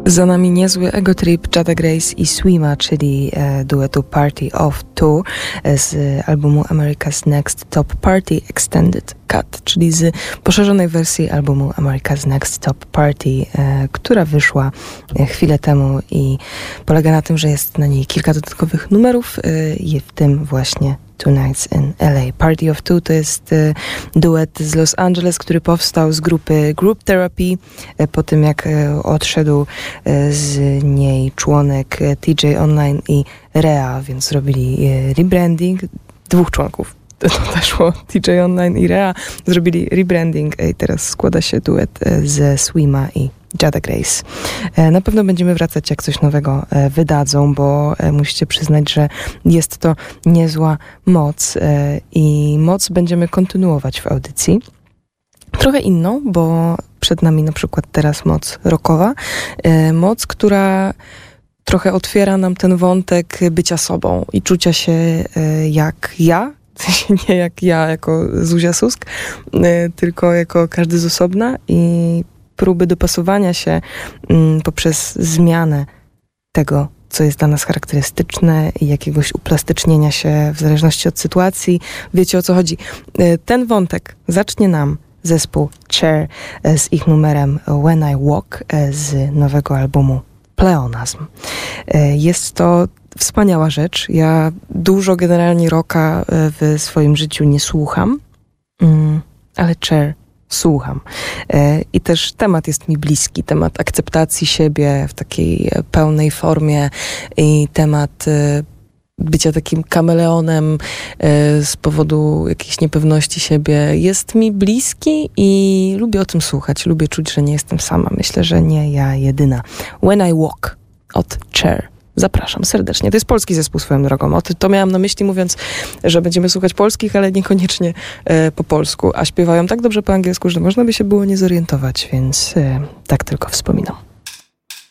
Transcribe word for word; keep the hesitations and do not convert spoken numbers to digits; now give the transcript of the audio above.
Za nami niezły ego trip Jada Grace i Swima, czyli e, duetu Party of Two z albumu America's Next Top Party Extended Cut, czyli z poszerzonej wersji albumu America's Next Top Party, e, która wyszła chwilę temu i polega na tym, że jest na niej kilka dodatkowych numerów, e, w tym właśnie Two Nights in L A. Party of Two to jest e, duet z Los Angeles, który powstał z grupy Group Therapy e, po tym, jak e, odszedł e, z niej członek e, T J Online i Rea, więc zrobili e, rebranding dwóch członków. Doszło T J Online i Rea, zrobili rebranding i teraz składa się duet e, ze Swima i Jada Grace. Na pewno będziemy wracać, jak coś nowego wydadzą, bo musicie przyznać, że jest to niezła moc i moc będziemy kontynuować w audycji. Trochę inną, bo przed nami na przykład teraz moc rockowa. Moc, która trochę otwiera nam ten wątek bycia sobą i czucia się jak ja, w sensie nie jak ja jako Zuzia Susk, tylko jako każdy z osobna i próby dopasowania się mm, poprzez zmianę tego, co jest dla nas charakterystyczne i jakiegoś uplastycznienia się w zależności od sytuacji. Wiecie, o co chodzi. Ten wątek zacznie nam zespół Cher z ich numerem When I Walk z nowego albumu Pleonasm. Jest to wspaniała rzecz. Ja dużo generalnie rocka w swoim życiu nie słucham, ale Cher słucham. I też temat jest mi bliski, temat akceptacji siebie w takiej pełnej formie i temat bycia takim kameleonem z powodu jakiejś niepewności siebie jest mi bliski i lubię o tym słuchać. Lubię czuć, że nie jestem sama. Myślę, że nie ja jedyna. When I Walk od Cher. Zapraszam serdecznie. To jest polski zespół swoją drogą. O, to miałam na myśli, mówiąc, że będziemy słuchać polskich, ale niekoniecznie e, po polsku. A śpiewają tak dobrze po angielsku, że można by się było nie zorientować, więc e, tak tylko wspominam.